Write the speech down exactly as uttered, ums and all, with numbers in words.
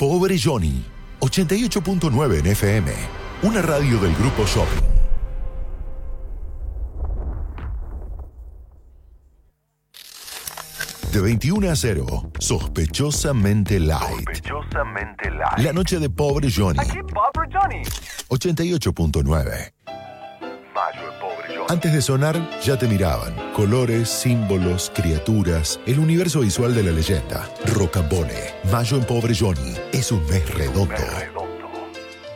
Pobre Johnny, ochenta y ocho punto nueve en F M, una radio del Grupo Shopping. De veintiuno a cero, sospechosamente light. Sospechosamente light. La noche de Pobre Johnny. Aquí Pobre Johnny. ochenta y ocho punto nueve. Mayo de Pobre Johnny. Antes de sonar, ya te miraban. Colores, símbolos, criaturas, el universo visual de la leyenda. Rocambole, Mayo en Pobre Johnny. Es un mes redondo. Un mes redondo.